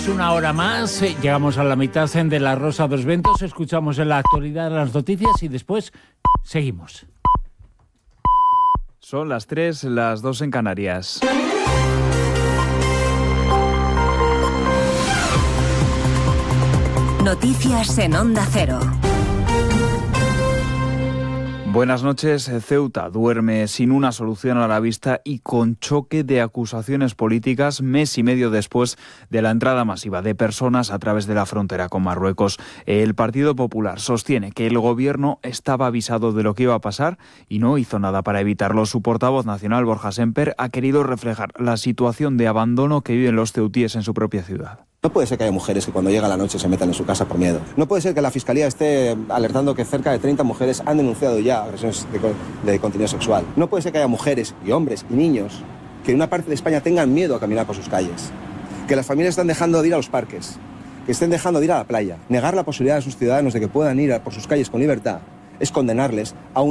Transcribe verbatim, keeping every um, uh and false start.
Una hora más, eh, llegamos a la mitad de La Rosa dos Ventos, escuchamos en la actualidad las noticias y después seguimos. Son las tres, las dos en Canarias. Noticias en Onda Cero. Buenas noches. Ceuta duerme sin una solución a la vista y con choque de acusaciones políticas mes y medio después de la entrada masiva de personas a través de la frontera con Marruecos. El Partido Popular sostiene que el gobierno estaba avisado de lo que iba a pasar y no hizo nada para evitarlo. Su portavoz nacional, Borja Semper, ha querido reflejar la situación de abandono que viven los ceutíes en su propia ciudad. No puede ser que haya mujeres que cuando llega la noche se metan en su casa por miedo. No puede ser que la Fiscalía esté alertando que cerca de treinta mujeres han denunciado ya agresiones de, de contenido sexual. No puede ser que haya mujeres y hombres y niños que en una parte de España tengan miedo a caminar por sus calles. Que las familias están dejando de ir a los parques, que estén dejando de ir a la playa. Negar la posibilidad de sus ciudadanos de que puedan ir a por sus calles con libertad es condenarles a un